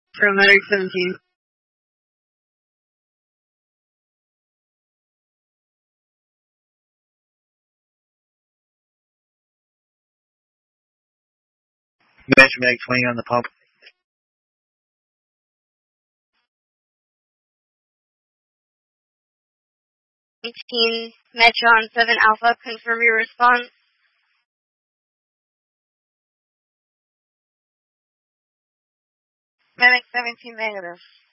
From Medic 17. Metro Medic 20 on the pump. Metro on 7 Alpha, confirm your response. Medic 17 negative.